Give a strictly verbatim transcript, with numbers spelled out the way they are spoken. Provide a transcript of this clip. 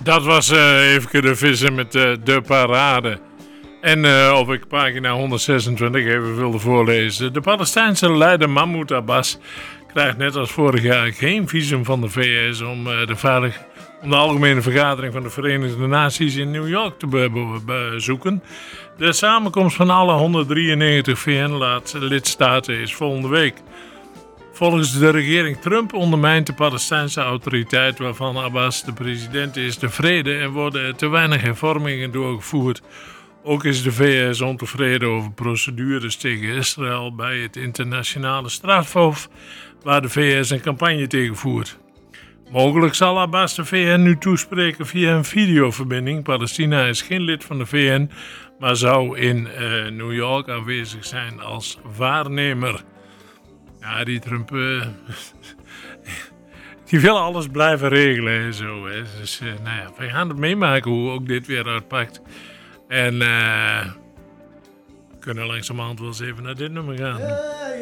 Dat was uh, even de vissen met uh, de parade. En uh, of ik pagina honderdzesentwintig even wilde voorlezen. De Palestijnse leider Mahmoud Abbas krijgt net als vorig jaar geen visum van de V S om, uh, de, veilig, om de algemene vergadering van de Verenigde Naties in New York te be- be- bezoeken. De samenkomst van alle honderddrieënnegentig V N-lidstaten is volgende week. Volgens de regering Trump ondermijnt de Palestijnse autoriteit waarvan Abbas de president is de vrede en worden te weinig hervormingen doorgevoerd. Ook is de V S ontevreden over procedures tegen Israël bij het internationale strafhof waar de V S een campagne tegen voert. Mogelijk zal Abbas de V N nu toespreken via een videoverbinding. Palestina is geen lid van de V N, maar zou in uh, New York aanwezig zijn als waarnemer. Ja, die Trump, uh, die wil alles blijven regelen en zo. Hè. Dus uh, nou ja, we gaan het meemaken hoe ook dit weer uitpakt. En uh, we kunnen langzamerhand wel eens even naar dit nummer gaan.